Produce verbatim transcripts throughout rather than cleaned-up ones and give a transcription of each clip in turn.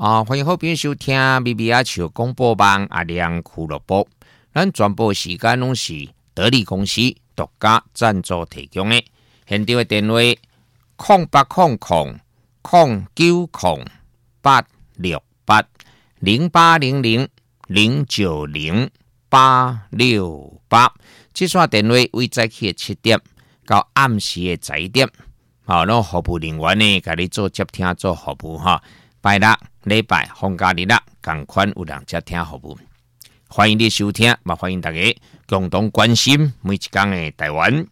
啊，欢迎好朋友收听咪咪阿笑广播网阿亮俱乐部。咱全部时间拢是得力公司独家赞助提供的。现场的电话空八空空空九空八六八零八零零零九零八六八。这线电话为早起的七点到暗时的十一点，好，那服务人员呢，给你做接听做服务哈。拜六、礼拜、放假日啦，同款有人接听服务。欢迎你收听，嘛欢迎大家共同关心每一天的台湾。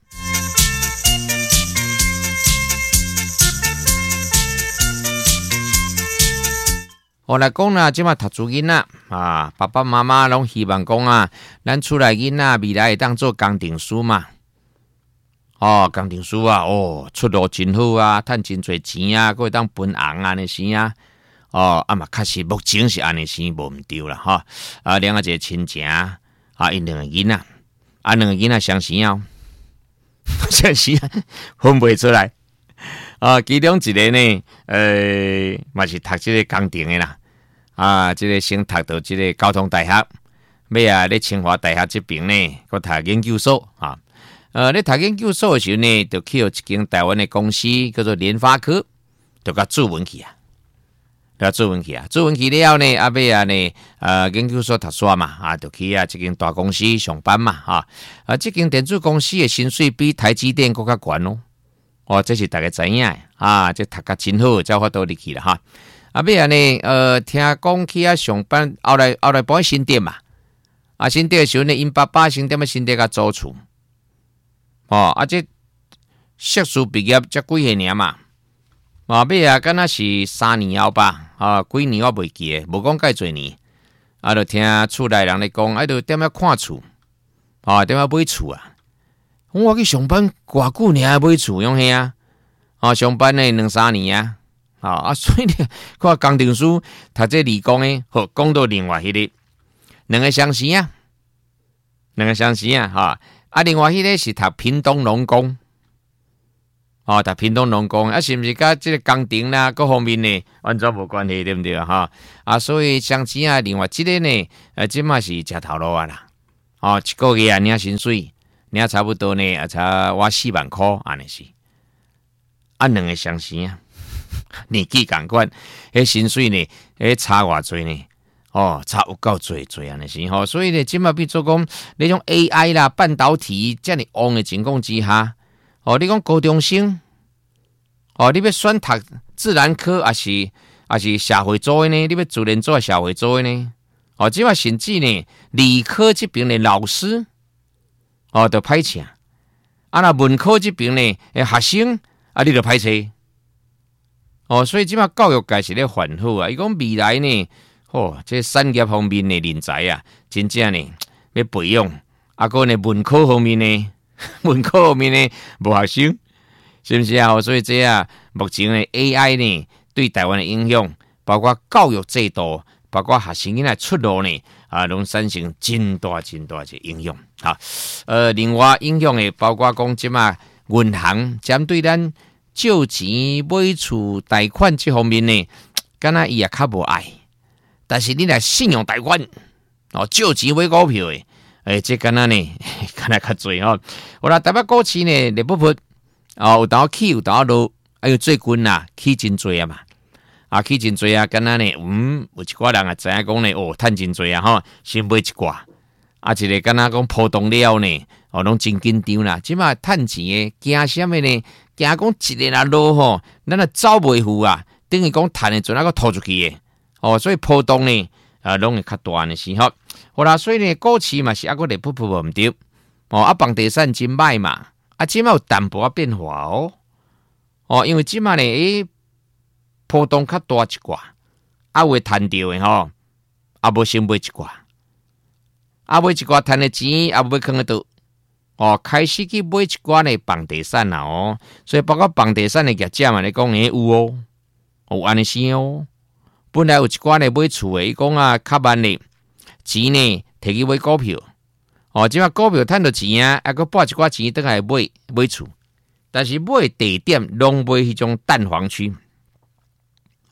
我来讲啦，即马读书囡仔啊，爸爸妈妈拢希望讲啊，咱出来囡仔未来会当做工程师嘛。哦，工程师啊，哦，出路真好啊，赚真侪钱啊，佫会当分红安尼是啊。哦，啊嘛，确实目前是安尼生无毋对啦哈。啊，两个一个亲情啊，因两个囡仔，啊两个囡仔相生哦，相生分袂出来。啊，其中一个呢，呃，嘛是读这个工程的啦。啊，这个先读到这个交通大学，尾啊，咧清华大学这边呢，佮读研究所啊。呃，咧读研究所的时候呢，就去有一间台湾的公司叫做联发科，就甲注文去啊，就注文去啊，注文去了呢，啊尾啊呢，呃，研究所读书嘛，啊，就去啊这间大公司上班嘛，哈、啊，啊，这间电子公司的薪水比台积电更加高哦，哦，这是大家知影的啊，这读甲真好，才法度入去了哈。啊，尾啊呢，呃，听讲去啊上班，后来后来搬新店嘛，啊，新店的时候呢，因爸爸新店啊新店甲租厝，哦，啊这硕士毕业才几岁年嘛，啊尾啊，敢若是三年后吧，啊，几年我袂记诶，无讲介侪年，啊，就听厝内人咧讲，啊，就踮遐看厝，啊，踮遐买厝啊，我去上班偌久年买厝用遐啊，啊，上班呢两三年啊。啊啊，所以呢，看工程师读这理工诶，好讲到另外迄、那个两个相生啊，两个相生啊，哈啊，另外迄个是读屏东农工，哦，读屏东农工啊，是毋是甲这个工程啦各方面呢完全无关系，对不对啊？哈啊，所以相生啊，另外这个呢，呃，即嘛是食头路啊啦，哦，一个月啊，领薪水，领差不多呢，啊，差我四万块安尼是，啊，两个相生啊。年纪共款，迄薪水呢，迄差偌济呢？哦，差有够济济安尼是吼，所以呢，即马比做讲那种 A I 啦、半导体遮尔旺的情况之下，哦，你讲高中生，哦，你要选读自然科，还是还是社会组的呢？你要自然组还是社会组的呢？哦，即马甚至呢，理科这边的老师，哦，都歹请，啊，那文科这边呢，诶，学生啊，你就歹找。哦，所以即马教育界是咧烦恼啊！伊讲未来呢，哦，这产业方面的人才啊，真正呢要培养，啊个呢文科方面呢，文科方面呢无学生，是不是啊？所以这啊，目前的 A I 呢对台湾的影响，包括教育制度，包括学生囡仔出路呢，啊，拢产生真大真大的影响。哈，呃，另外影响的包括讲即马银行针对咱。借钱买厝贷款这方面呢，敢若伊也较无爱，但是你来信用贷款哦，借钱买股票的，诶，这敢若呢，敢若较侪吼。我啦台北股市呢，日不不哦，有当起有当落，哎呦最近啦起真侪啊嘛，啊起真侪啊，敢若呢，嗯，有一寡人啊知影讲呢，哦，趁真侪啊吼，先买一寡，啊一个敢若讲波动了呢，哦，拢真紧张啦，即马趁钱的惊啥物呢？惊讲一日啊落吼，咱啊走袂赴啊，等于讲趁的阵啊个拖出去的，哦，所以波动呢，啊，拢会较大的时候，好啦，所以呢，股市嘛是啊个日不不唔对，哦，啊，房地产真歹嘛，啊，即马有淡薄变化哦，哦，因为即马呢，诶，波动较大一寡，啊，会趁到的吼，啊，无先买一寡，啊，买一寡趁的钱，啊，要放喺度。哦，开始去买一寡呢房地产啦哦，所以包括房地产的业者嘛，你讲诶有哦，有安尼是哦。本来有一寡呢买厝诶，伊讲啊较慢呢，钱呢摕去买股票，哦，即马股票趁到钱啊，还佫拨一寡钱倒来买买厝，但是买地点拢买迄种蛋黄区，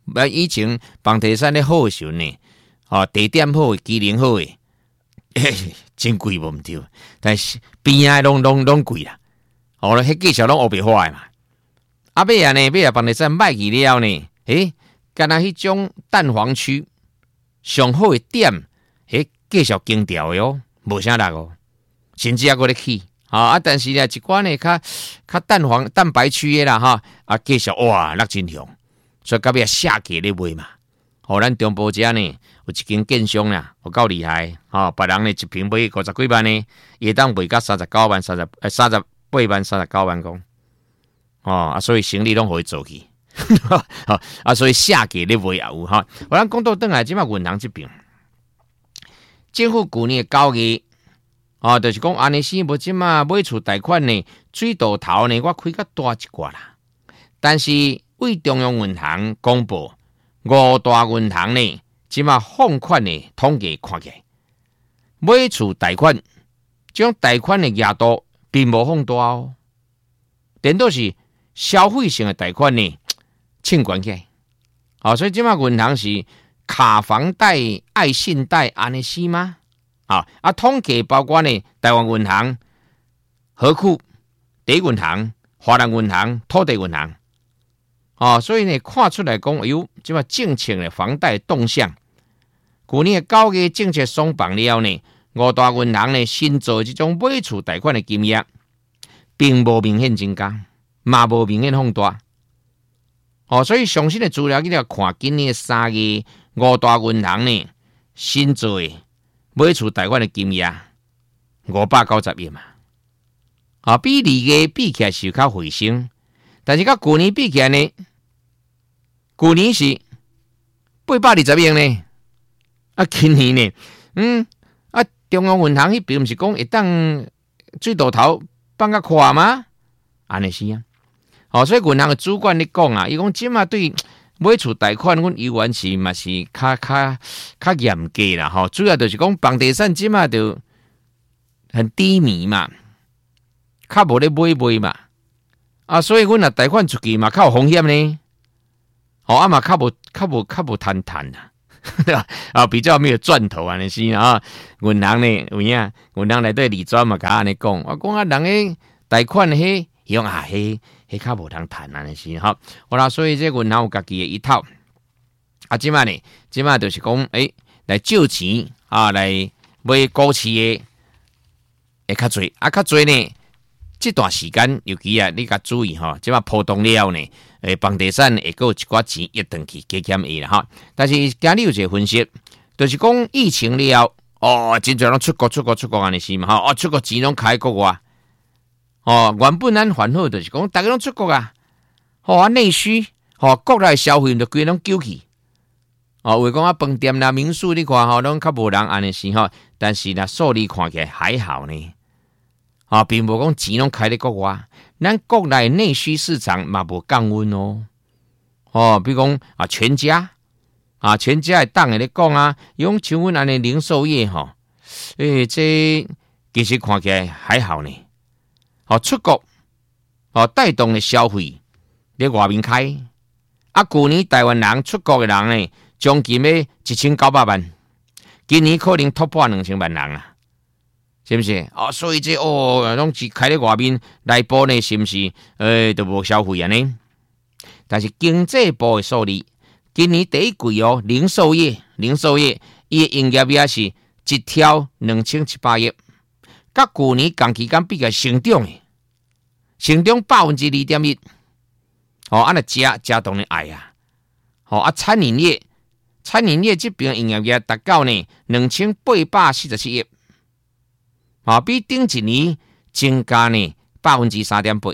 啊，以前房地产咧好的时候呢，哦，地点好的，机能好的，欸、真贵无毋对，但是边仔拢拢拢贵啦。哦，迄技术拢学袂坏的嘛。啊，尾啊呢，尾啊房地产卖去了呢，诶，敢若迄种蛋黄区上好的点，诶，继续经调的哦，无啥力哦，甚至还搁咧起。啊！但是呢，一寡呢，较较蛋黄、蛋白区的啦，哈啊，继续哇，落真凶，所以到尾下价咧卖嘛。哦，咱中部遮呢，有一间建商啦，有够厉害，哦，别人呢一平卖五十几万呢，伊当卖到三十九万、三十呃三十八万、三十九万公，哦啊，所以生意拢可以做去，啊，所以下价咧卖也有哈。我咱讲到转来，即马银行这边，政府去年的九月。哦，就是讲安尼生无即嘛买厝贷款呢，水道头呢我开较大一寡啦。但是为中央银行公布五大银行呢，即嘛放款呢统计看起来，买厝贷款这种贷款的额度并无放大哦，顶多是消费性的贷款呢，清悬起来。哦，所以即嘛银行是卡房贷、爱信贷安尼是吗？啊啊！统计包括呢，台湾银行、河库、第一银行、华南银行、土地银行，哦，所以呢，看出来讲，哎呦，即嘛政策的房贷动向，去年的九月政策松绑了呢，五大银行呢新做这种买厝贷款的金额，并无明显增加，嘛无明显放大。哦，所以详细的资料你要看今年三月五大银行呢新做的。买厝贷款的金额五百九十亿嘛，啊，比二月比起来是较回升，但是甲去年比起来呢，去年是八百二十亿呢，啊，今年呢，嗯，啊，中央银行迄边毋是讲会当水道头放较快吗？安尼是啊，哦，所以银行的主管咧讲啊，伊讲即嘛对。买厝贷款，阮依然是嘛是较较较严格啦，吼，主要就是讲房地产即嘛就很低迷嘛，较无咧买卖嘛，啊，所以阮若贷款出去嘛较有风险呢，哦，啊嘛较无较无较无摊摊啦，对吧？啊，比较没有赚头安尼是啊，银行呢有影，银行内底理专嘛甲安尼讲，我讲啊，人诶贷款迄用啊迄。迄较无通谈安尼是哈，好啦，所以这银行有家己的一套，啊，即摆呢，即摆就是讲，诶、欸，来借钱啊，来买股市的，会较侪，啊，较侪呢，这段时间尤其啊，你甲注意哈，即摆波动了呢，诶，房地产会有一寡钱一顿去加减伊啦哈，但是今日有一个分析，就是讲疫情了，哦，真侪拢出国出国出国安尼是嘛哈，哦，出国钱拢开国外。哦，原本咱烦恼就是讲，大家拢出国啊，哦，啊内需，哦，国内消费就规拢救去，哦，为讲啊饭店啦、民宿你看吼，拢较无人安尼是吼，但是呢，数字看起来还好呢，啊、哦，并无讲钱拢开咧国外，咱国内内需市场嘛无降温哦，哦，比如讲啊全家，啊全家的档诶咧讲啊，用像阮安尼零售业吼，诶、欸，这其实看起来还好呢。哦，出国哦，带动的消费咧外面开，啊，去年台湾人出国的人呢，将近要一千九百万，今年可能突破两千万人啊，是不是？哦，所以这哦，拢是开咧外面内部呢，是不是？诶，都无消费啊呢？但是经济部的数字，今年第一季哦，零售业，零售业伊的营业额是一条两千七百亿。甲去年同期间比较成长诶，成长百分之二点一，哦，安尼加加当然爱啊，哦啊，餐饮业，餐饮业这边营业额达到呢两千八百四十七亿，啊，比顶一年增加呢百分之三点八，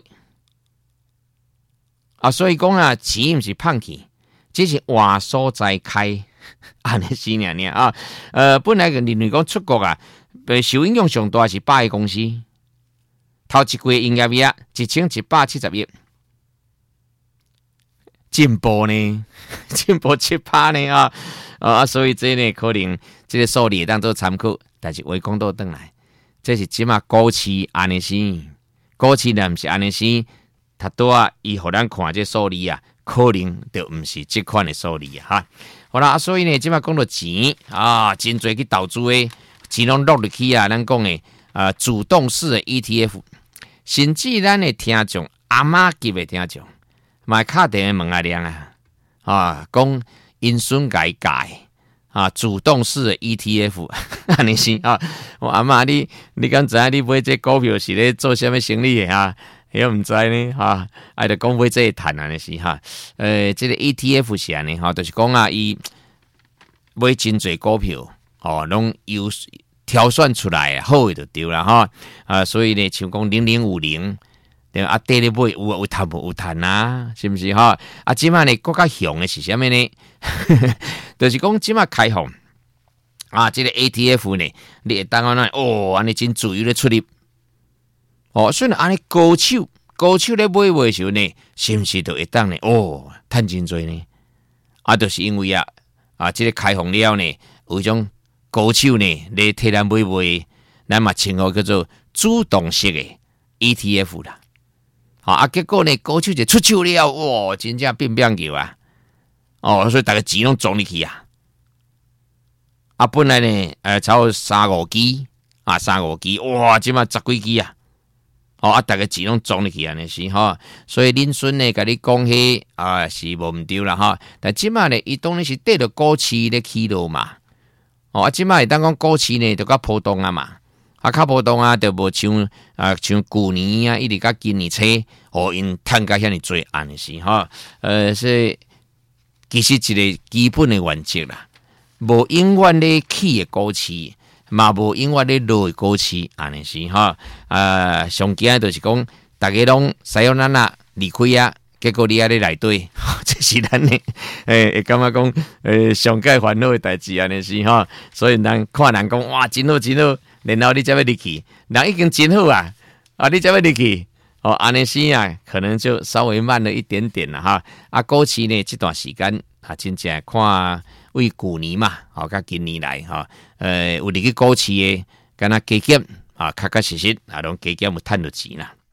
啊，所以讲啊，钱毋是胖去，只是换所在开，安尼是尔尔啊，呃，本来认为讲出国啊。受影响上大是百亿公司，头一季营业额一千一百七十亿，进步呢，进步七趴呢啊啊！所以这呢可能这个数字当做参考，但是话讲到转来，这是起码股市安尼先，股市呢不是安尼先，他多啊，伊互咱看这数字啊， 可能就唔是这款的数字哈。好啦，所以呢，即摆讲到钱啊，真侪去投资的钱拢落入去啊，咱讲的啊主动式的 E T F， 甚至咱的听众阿妈级的听众，嘛敲电话问阿亮啊，啊讲因孙改改。啊，主动式的 E T F， 安尼是啊，我阿妈你你敢知影你买这股票是咧做啥物生意的啊？迄唔知呢哈，爱着讲买这赚安尼是哈，呃，这个 E T F 是安尼哈，就是讲啊，伊买真侪股票，哦，拢有挑选出来好的就对啦哈，啊，所以呢，像讲零零五零。啊，底咧买有有赚无有赚啊，是不是哈？啊，即摆呢，更较凶的是啥物呢？就是讲即摆开放啊，这个 E T F 呢，你会当安尼哦，安尼真自由咧出入哦，所以安尼高手高手咧买卖时候呢，是不是就会当呢？哦，赚真多呢？啊，就是因为啊啊，这个开放了呢，有一种高手呢，咧替咱买卖，咱嘛称呼叫做主动式的 E T F 啦。啊！结果呢，高手就出手了，哇！真正变变球啊！哦，所以大家钱拢撞入去啊！啊，本来呢，呃，超三五支啊，三五支，哇！即嘛十几支啊！哦，啊，大家钱拢撞入去安尼是哈，所以恁孙呢，甲你讲迄啊是无毋对啦哈。但即嘛呢，伊当然是缀着股市咧起落嘛。哦，啊，即嘛会当讲股市呢，就较波动啊嘛。啊，较波动啊，就无像啊，像旧年啊，一直到今年初，哦，因趁甲遐尼多安尼是哈，呃，是其实一个基本的原则啦，无永远咧起的股市，嘛无永远咧落的股市安尼是哈，呃，上惊就是讲，大家拢使用咱啦离开啊，结果你还咧内底，这是咱的，诶、欸，会感觉讲，诶、欸，上界烦恼的代志安尼是哈，所以人看人讲，哇，真好真好。然后你才要入去，人已经真好啊！啊，你才要入去哦，安尼是啊，可能就稍微慢了一点点了哈。啊，股市呢这段时间啊，真正看为旧年嘛，哦，甲今年来哈，呃，有入去股市的，敢若加减啊，确确实实啊，拢加减有趁到钱啦。